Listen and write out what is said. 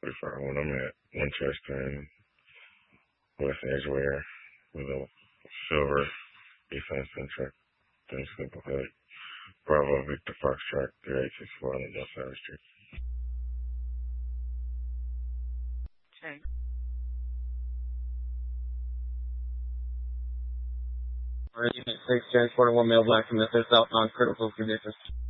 when I'm at Winchester and West Edgeware with a silver defense center. Then Sleeplehead. Bravo Victor Foxtrot 3864 on the North Side of the Street. Okay. Unit 6, transporting 1 male black from the southbound critical conditions.